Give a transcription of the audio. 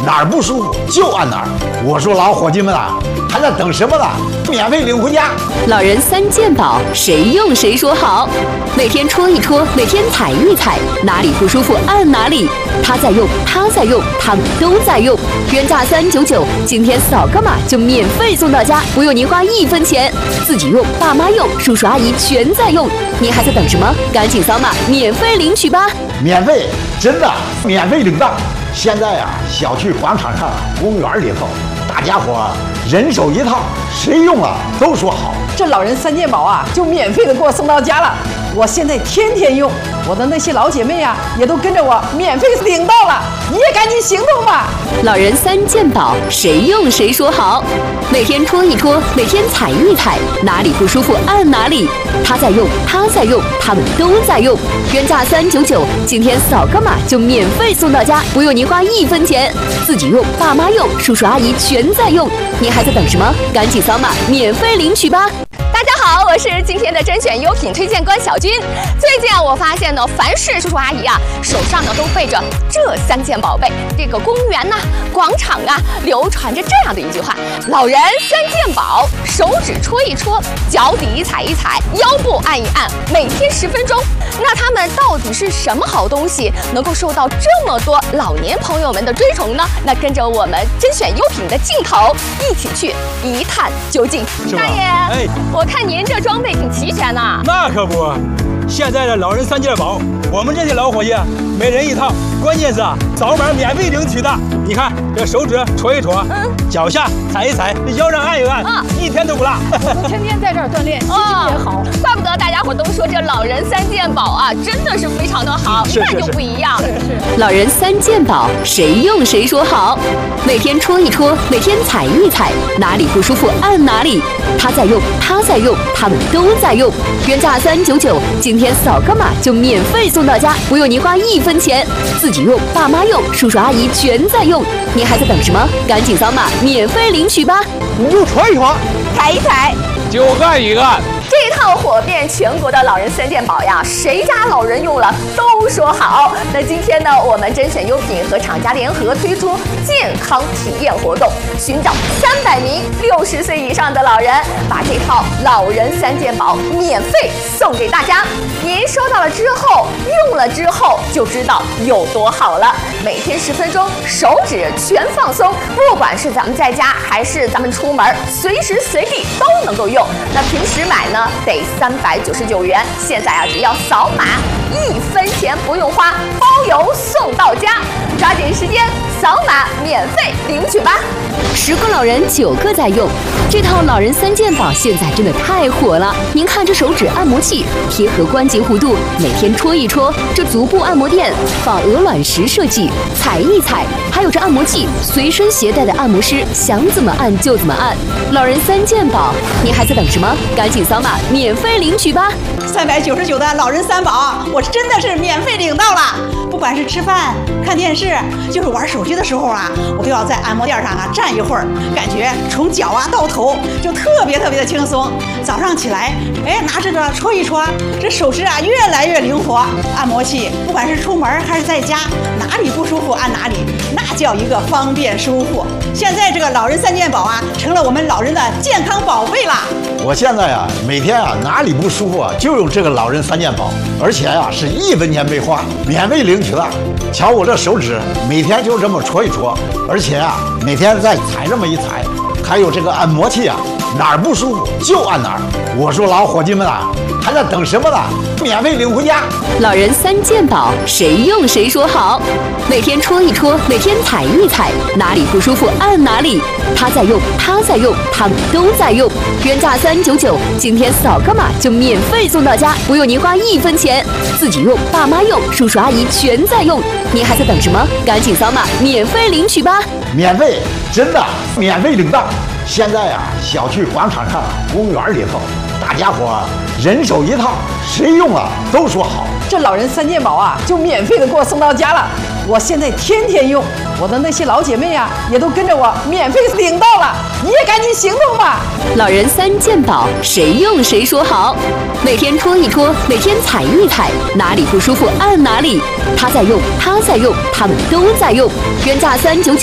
哪儿不舒服就按哪儿。我说老伙计们啊，还在等什么呢？免费领回家。 老人三件宝，谁用谁说好。每天戳一戳，每天踩一踩，哪里不舒服按哪里。他在用，他在用，他们都在用。原价399，今天扫个码就免费送到家，不用您花1分钱。自己用，爸妈用，叔叔阿姨全在用。您还在等什么？赶紧扫码免费领取吧！ 免费，真的免费领到。现在啊，小区广场上、公园里头，大家伙人手一套，谁用了都说好。 这老人三件宝啊，就免费的给我送到家了。我现在天天用，我的那些老姐妹啊，也都跟着我免费领到了。你也赶紧行动吧！ 老人三件宝，谁用谁说好。每天戳一戳，每天踩一踩，哪里不舒服按哪里。他在用，他在用，他们都在用。原价399，今天扫个码就免费送到家，不用您花1分钱。自己用，爸妈用，叔叔阿姨全在用。您还在等什么？赶紧扫码免费领取吧！ 大家好，我是今天的甄选优品推荐官小军。最近啊，我发现呢，凡是叔叔阿姨啊，手上呢都背着这3件宝贝。这个公园呐、广场啊，流传着这样的一句话：老人三件宝，手指戳一戳，脚底踩一踩，腰部按一按，每天10分钟。那他们到底是什么好东西，能够受到这么多老年朋友们的追崇呢？那跟着我们甄选优品的镜头，一起去一探究竟。大爷， 哎， 我看您这装备挺齐全呐。 那可不，现在的老人三件宝，我们这些老伙计每人一套，关键是扫码免费领取的。你看这手指戳一戳，脚下踩一踩，腰上按一按，一天都不落。 我们天天在这儿锻炼，心情也好。 怪不得大家伙都说这老人三件宝啊，真的是非常的好，一看就不一样。 老人三件宝，谁用谁说好。每天戳一戳，每天踩一踩，哪里不舒服按哪里。他在用，他在用，他们都在用。原价399，今天扫个码就免费送到家，不用您花1分钱。自己用，爸妈用，叔叔阿姨全在用。您还在等什么？赶紧扫码免费领取吧！ 你就戳一戳， 踩一踩， 就按一按。 这套火遍全国的老人三件宝呀，谁家老人用了都说好。那今天呢，我们甄选优品和厂家联合推出健康体验活动，寻找300名60岁以上的老人，把这套老人三件宝免费送给大家。您收到了之后，用了之后就知道有多好了。每天10分钟，手指全放松，不管是咱们在家还是咱们出门，随时随地都能够用。那平时买呢得399元，现在啊只要扫码1分钱不用花，包邮送到家。抓紧时间扫码免费领取吧 ！10个老人9个在用，这套老人三件宝现在真的太火了。您看这手指按摩器贴合关节弧度，每天戳一戳；这足部按摩垫仿鹅卵石设计，踩一踩；还有这按摩器随身携带的按摩师，想怎么按就怎么按。老人三件宝，您还在等什么？赶紧扫码免费领取吧 ！399的老人三宝，我真的是免费领到了。不管是吃饭、看电视，就是玩手机的时候啊，我都要在按摩垫上啊站一会儿，感觉从脚啊到头就特别的轻松。早上起来，哎，拿这个戳一戳，这手指啊越来越灵活。按摩器不管是出门还是在家，哪里不舒服按哪里，那叫一个方便舒服。现在这个老人三件宝啊，成了我们老人的健康宝贝啦。 我现在啊，每天啊哪里不舒服啊，就用这个老人三件宝，而且啊是1分钱没花，免费领取的。瞧我这手指，每天就这么戳一戳，而且啊每天再踩这么一踩，还有这个按摩器啊，哪儿不舒服就按哪儿。我说老伙计们啊，还在等什么呢？免费领回家！ 老人三件宝，谁用谁说好。每天戳一戳，每天踩一踩，哪里不舒服按哪里。他在用，他在用，他们都在用。原价399，今天扫个码就免费送到家，不用您花1分钱。自己用，爸妈用，叔叔阿姨全在用。您还在等什么？赶紧扫码免费领取吧！ 免费，真的免费领到。现在啊，小区广场上、公园里头，大家伙人手一套，谁用了都说好。 这老人三件宝啊，就免费的给我送到家了。我现在天天用，我的那些老姐妹啊，也都跟着我免费领到了。你也赶紧行动吧！ 老人三件宝，谁用谁说好。每天戳一戳，每天踩一踩，哪里不舒服按哪里。他在用，他在用，他们都在用。原价399。